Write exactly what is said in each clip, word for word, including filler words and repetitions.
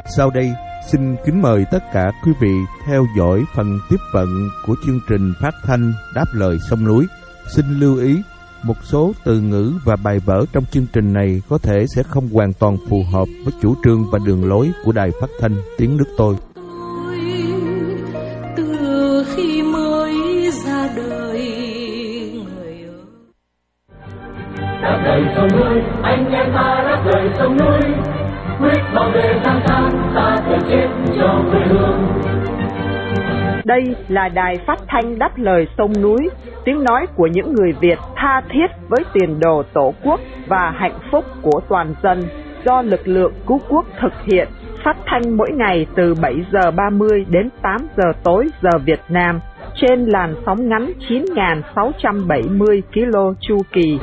Sau đây, xin kính mời tất cả quý vị theo dõi phần tiếp vận của chương trình phát thanh Đáp lời sông núi. Xin lưu ý, một số từ ngữ và bài vở trong chương trình này có thể sẽ không hoàn toàn phù hợp với chủ trương và đường lối của Đài Phát thanh Tiếng nước tôi. Từ khi mới ra đời, người ơi. Đáp lời sông núi, anh em ta đáp lời sông núi, quyết bảo vệ Giang Nam, ta phải chết cho quê hương. Đây là đài phát thanh Đáp lời sông núi, tiếng nói của những người Việt tha thiết với tiền đồ Tổ quốc và hạnh phúc của toàn dân, do lực lượng cứu quốc thực hiện, phát thanh mỗi ngày từ bảy giờ ba mươi đến tám giờ tối giờ Việt Nam, trên làn sóng ngắn chín nghìn sáu trăm bảy mươi ki lô chu kỳ.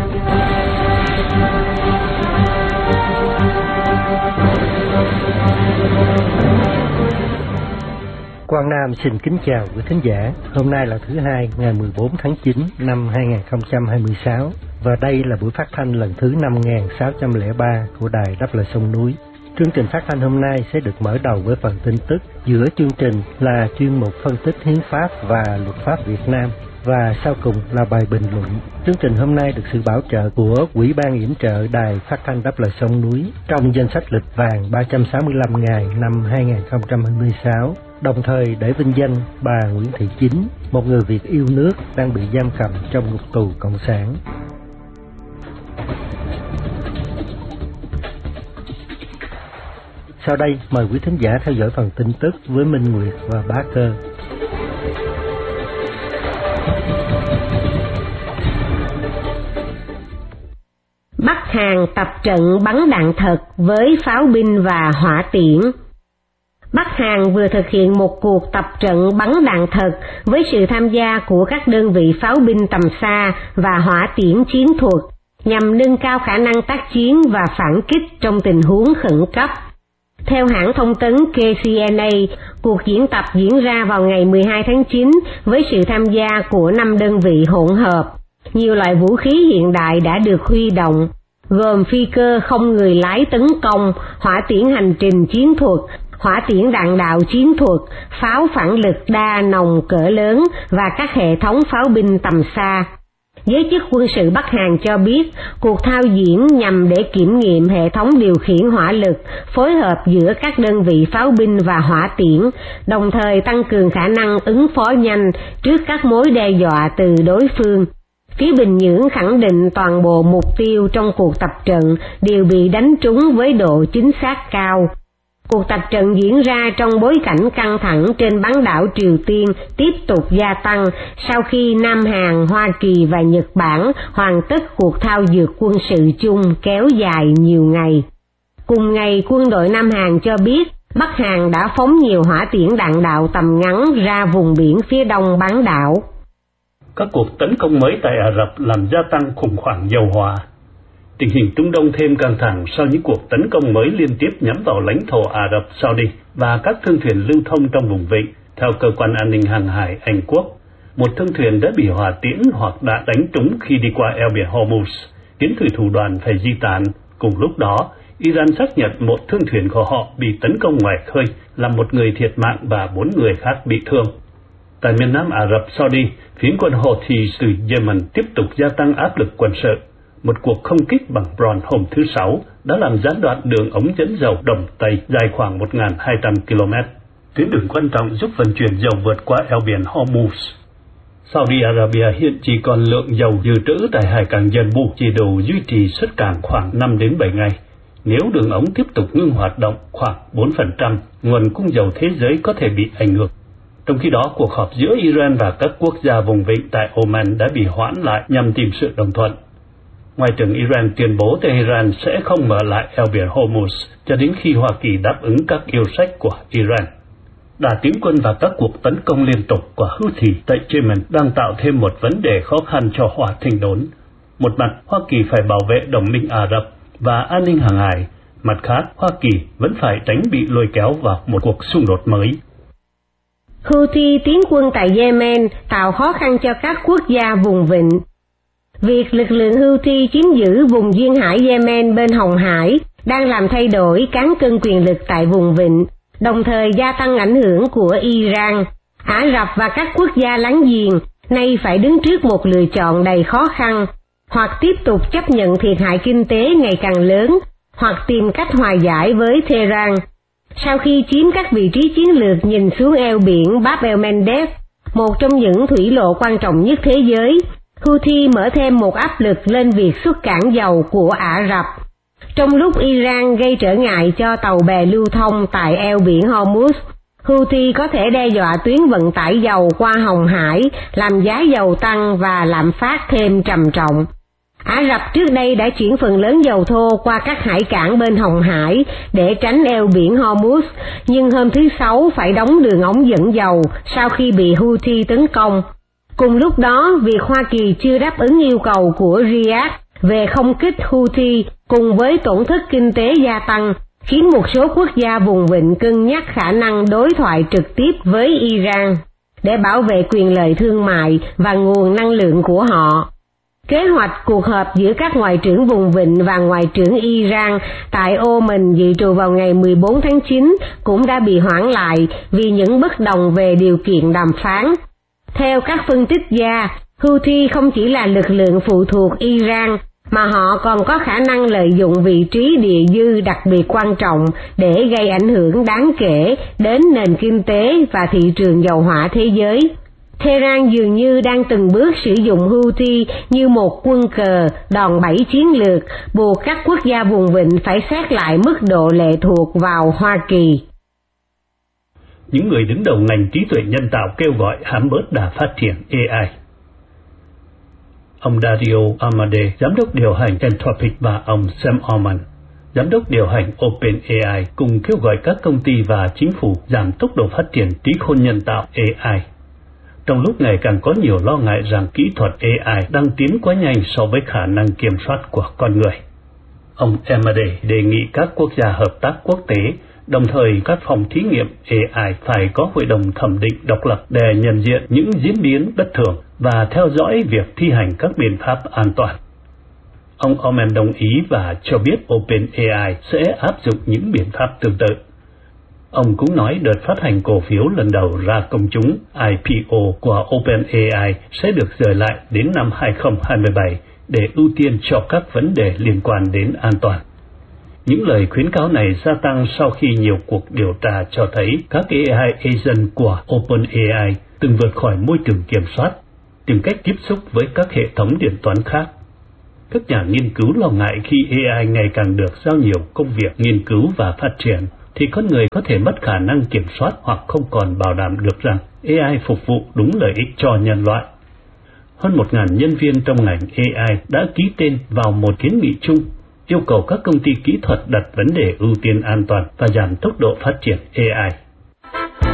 Quang Nam xin kính chào quý thính giả. Hôm nay là thứ hai, ngày mười bốn tháng chín năm hai nghìn không trăm hai mươi sáu, và đây là buổi phát thanh lần thứ năm nghìn sáu trăm lẻ ba của Đài Đáp lời sông núi. Chương trình phát thanh hôm nay sẽ được mở đầu với phần tin tức, giữa chương trình là chuyên mục phân tích hiến pháp và luật pháp Việt Nam, và sau cùng là bài bình luận. Chương trình hôm nay được sự bảo trợ của Ủy ban yểm trợ Đài Phát thanh Đáp lời sông núi trong danh sách lịch vàng ba trăm sáu mươi lăm ngày năm hai nghìn không trăm hai mươi sáu, đồng thời để vinh danh bà Nguyễn Thị Chính, một người Việt yêu nước đang bị giam cầm trong ngục tù cộng sản. Sau đây, mời quý thính giả theo dõi phần tin tức với Minh Nguyệt và Bá Cơ. Bắc Hàn tập trận bắn đạn thật với pháo binh và hỏa tiễn. Bắc Hàn vừa thực hiện một cuộc tập trận bắn đạn thật với sự tham gia của các đơn vị pháo binh tầm xa và hỏa tiễn chiến thuật nhằm nâng cao khả năng tác chiến và phản kích trong tình huống khẩn cấp. Theo hãng thông tấn K C N A, cuộc diễn tập diễn ra vào ngày mười hai tháng chín với sự tham gia của năm đơn vị hỗn hợp. Nhiều loại vũ khí hiện đại đã được huy động, gồm phi cơ không người lái tấn công, hỏa tiễn hành trình chiến thuật, hỏa tiễn đạn đạo chiến thuật, pháo phản lực đa nòng cỡ lớn và các hệ thống pháo binh tầm xa. Giới chức quân sự Bắc Hàn cho biết, cuộc thao diễn nhằm để kiểm nghiệm hệ thống điều khiển hỏa lực, phối hợp giữa các đơn vị pháo binh và hỏa tiễn, đồng thời tăng cường khả năng ứng phó nhanh trước các mối đe dọa từ đối phương. Phía Bình Nhưỡng khẳng định toàn bộ mục tiêu trong cuộc tập trận đều bị đánh trúng với độ chính xác cao. Cuộc tập trận diễn ra trong bối cảnh căng thẳng trên bán đảo Triều Tiên tiếp tục gia tăng sau khi Nam Hàn, Hoa Kỳ và Nhật Bản hoàn tất cuộc thao dượt quân sự chung kéo dài nhiều ngày. Cùng ngày, quân đội Nam Hàn cho biết Bắc Hàn đã phóng nhiều hỏa tiễn đạn đạo tầm ngắn ra vùng biển phía đông bán đảo. Các cuộc tấn công mới tại Ả Rập làm gia tăng khủng hoảng dầu hỏa. Tình hình Trung Đông thêm căng thẳng sau những cuộc tấn công mới liên tiếp nhắm vào lãnh thổ Ả Rập Saudi và các thương thuyền lưu thông trong vùng vịnh. Theo cơ quan an ninh hàng hải Anh Quốc, một thương thuyền đã bị hỏa tiễn hoặc đã đánh trúng khi đi qua eo biển Hormuz, khiến thủy thủ đoàn phải di tản. Cùng lúc đó, Iran xác nhận một thương thuyền của họ bị tấn công ngoài khơi, làm một người thiệt mạng và bốn người khác bị thương. Tại miền nam Ả Rập Saudi, phiến quân Houthi từ Yemen tiếp tục gia tăng áp lực quân sự. Một cuộc không kích bằng drone hôm thứ Sáu đã làm gián đoạn đường ống dẫn dầu Đồng Tây dài khoảng một nghìn hai trăm ki lô mét, tuyến đường quan trọng giúp vận chuyển dầu vượt qua eo biển Hormuz. Saudi Arabia hiện chỉ còn lượng dầu dự trữ tại hải cảng Yanbu chỉ đủ duy trì xuất cảng khoảng năm đến bảy ngày. Nếu đường ống tiếp tục ngưng hoạt động, khoảng bốn phần trăm nguồn cung dầu thế giới có thể bị ảnh hưởng. Trong khi đó, cuộc họp giữa Iran và các quốc gia vùng vịnh tại Oman đã bị hoãn lại nhằm tìm sự đồng thuận. Ngoại trưởng Iran tuyên bố Tehran sẽ không mở lại eo biển Hormuz cho đến khi Hoa Kỳ đáp ứng các yêu sách của Iran. Đà tiến quân và các cuộc tấn công liên tục của Houthi tại Yemen đang tạo thêm một vấn đề khó khăn cho Hòa Thịnh Đốn. Một mặt, Hoa Kỳ phải bảo vệ đồng minh Ả Rập và an ninh hàng hải. Mặt khác, Hoa Kỳ vẫn phải tránh bị lôi kéo vào một cuộc xung đột mới. Houthi tiến quân tại Yemen tạo khó khăn cho các quốc gia vùng vịnh. Việc lực lượng Houthi chiếm giữ vùng duyên hải Yemen bên Hồng Hải đang làm thay đổi cán cân quyền lực tại vùng vịnh, đồng thời gia tăng ảnh hưởng của Iran. Ả Rập và các quốc gia láng giềng nay phải đứng trước một lựa chọn đầy khó khăn, hoặc tiếp tục chấp nhận thiệt hại kinh tế ngày càng lớn, hoặc tìm cách hòa giải với Tehran. Sau khi chiếm các vị trí chiến lược nhìn xuống eo biển Bab el-Mandeb, một trong những thủy lộ quan trọng nhất thế giới, Houthi mở thêm một áp lực lên việc xuất cảng dầu của Ả Rập. Trong lúc Iran gây trở ngại cho tàu bè lưu thông tại eo biển Hormuz, Houthi có thể đe dọa tuyến vận tải dầu qua Hồng Hải, làm giá dầu tăng và lạm phát thêm trầm trọng. Ả Rập trước đây đã chuyển phần lớn dầu thô qua các hải cảng bên Hồng Hải để tránh eo biển Hormuz, nhưng hôm thứ Sáu phải đóng đường ống dẫn dầu sau khi bị Houthi tấn công. Cùng lúc đó, việc Hoa Kỳ chưa đáp ứng yêu cầu của Riyadh về không kích Houthi cùng với tổn thất kinh tế gia tăng, khiến một số quốc gia vùng vịnh cân nhắc khả năng đối thoại trực tiếp với Iran để bảo vệ quyền lợi thương mại và nguồn năng lượng của họ. Kế hoạch cuộc họp giữa các ngoại trưởng vùng vịnh và ngoại trưởng Iran tại Oman dự trù vào ngày mười bốn tháng chín cũng đã bị hoãn lại vì những bất đồng về điều kiện đàm phán. Theo các phân tích gia, Houthi không chỉ là lực lượng phụ thuộc Iran, mà họ còn có khả năng lợi dụng vị trí địa dư đặc biệt quan trọng để gây ảnh hưởng đáng kể đến nền kinh tế và thị trường dầu hỏa thế giới. Tehran dường như đang từng bước sử dụng Houthi như một quân cờ, đòn bẩy chiến lược, buộc các quốc gia vùng vịnh phải xét lại mức độ lệ thuộc vào Hoa Kỳ. Những người đứng đầu ngành trí tuệ nhân tạo kêu gọi hãm bớt đà phát triển a i. Ông Dario Amodei, giám đốc điều hành Anthropic, và ông Sam Altman, giám đốc điều hành OpenAI, cùng kêu gọi các công ty và chính phủ giảm tốc độ phát triển trí khôn nhân tạo a i. Trong lúc ngày càng có nhiều lo ngại rằng kỹ thuật a i đang tiến quá nhanh so với khả năng kiểm soát của con người. Ông Amodei đề nghị các quốc gia hợp tác quốc tế, đồng thời các phòng thí nghiệm a i phải có hội đồng thẩm định độc lập để nhận diện những diễn biến bất thường và theo dõi việc thi hành các biện pháp an toàn. Ông Altman đồng ý và cho biết OpenAI sẽ áp dụng những biện pháp tương tự. Ông cũng nói đợt phát hành cổ phiếu lần đầu ra công chúng I P O của OpenAI sẽ được dời lại đến năm hai không hai bảy để ưu tiên cho các vấn đề liên quan đến an toàn. Những lời khuyến cáo này gia tăng sau khi nhiều cuộc điều tra cho thấy các a i agent của OpenAI từng vượt khỏi môi trường kiểm soát, tìm cách tiếp xúc với các hệ thống điện toán khác. Các nhà nghiên cứu lo ngại khi a i ngày càng được giao nhiều công việc nghiên cứu và phát triển, thì con người có thể mất khả năng kiểm soát hoặc không còn bảo đảm được rằng a i phục vụ đúng lợi ích cho nhân loại. Hơn một nghìn nhân viên trong ngành a i đã ký tên vào một kiến nghị chung yêu cầu các công ty kỹ thuật đặt vấn đề ưu tiên an toàn và giảm tốc độ phát triển a i.